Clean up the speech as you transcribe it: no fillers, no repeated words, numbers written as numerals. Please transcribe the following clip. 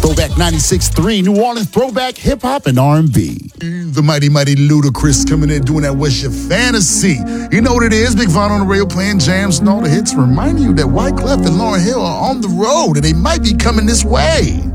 Throwback 96.3, New Orleans throwback hip-hop and R&B. The mighty Ludacris coming in doing that What's Your Fantasy. You know what it is, Big Von on the radio playing jams and all the hits, reminding you that Wyclef and Lauryn Hill are on the road and they might be coming this way.